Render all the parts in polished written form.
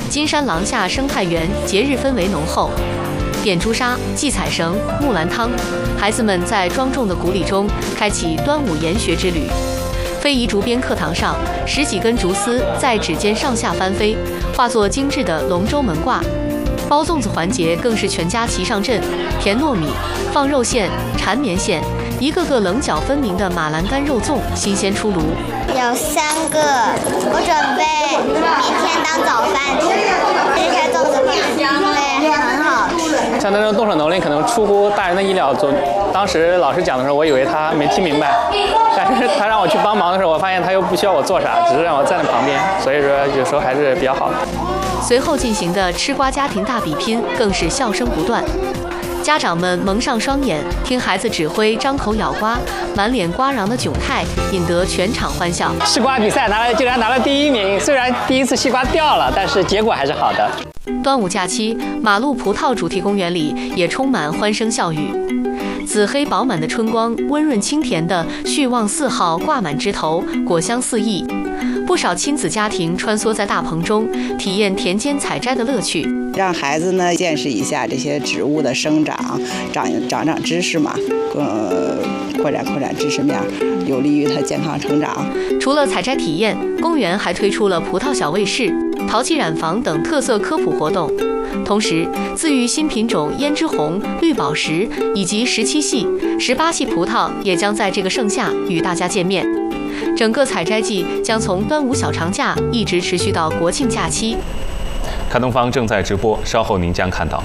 金山廊下生态园节日氛围浓厚，点朱砂、祭彩绳、木兰汤，孩子们在庄重的鼓礼中开启端午研学之旅。非遗竹编课堂上，10几根竹丝在指尖上下翻飞，化作精致的龙舟门挂。包粽子环节更是全家齐上阵，甜糯米、放肉馅、缠绵馅，一个个棱角分明的马兰干肉粽新鲜出炉。 有3个，我准备明天当早饭吃。这些粽子因为很好吃。 像那种动手能力可能出乎大人的意料，当时老师讲的时候，我以为他没听明白，但是他让我去帮忙的时候，我发现他又不需要我做啥，只是让我站在旁边，所以说有时候还是比较好的。 随后进行的吃瓜家庭大比拼更是笑声不断，家长们蒙上双眼，听孩子指挥张口咬瓜，满脸瓜瓤的窘态引得全场欢笑。 西瓜比赛竟然拿了第1名，虽然第一次西瓜掉了，但是结果还是好的。 端午假期，马路葡萄主题公园里也充满欢声笑语，紫黑饱满的春光，温润清甜的旭旺4号挂满枝头，果香四溢。不少亲子家庭穿梭在大棚中，体验田间采摘的乐趣， 让孩子呢见识一下这些植物的生长，长知识嘛，扩展知识面，有利于他健康成长。 除了采摘体验，公园还推出了葡萄小卫士、陶器染坊等特色科普活动。同时，自育新品种胭脂红、绿宝石以及17系、18系葡萄也将在这个盛夏与大家见面。整个采摘季将从端午小长假一直持续到国庆假期。 看东方正在直播，稍后您将看到。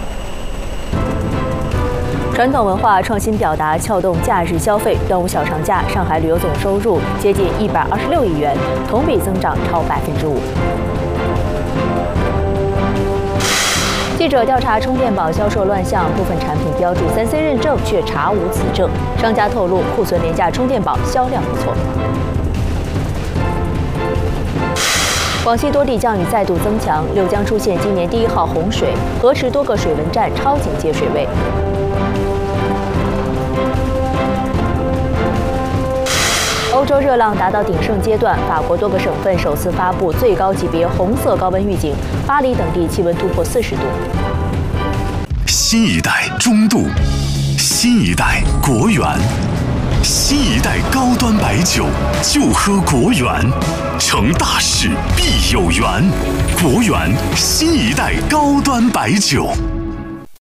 传统文化创新表达撬动假日消费，端午小长假，上海旅游总收入接近126亿元，同比增长超5%。记者调查充电宝销售乱象，部分产品标注3C 认证，却查无此证。商家透露，库存廉价充电宝销量不错。广西多地降雨再度增强，六江出现今年第1号洪水，河池多个水文站超警戒水位。欧洲热浪达到鼎盛阶段，法国多个省份首次发布最高级别红色高温预警，巴黎等地气温突破40度。 新一代中度，新一代国源，新一代高端白酒就喝国源，成大事必有缘。国源新一代高端白酒。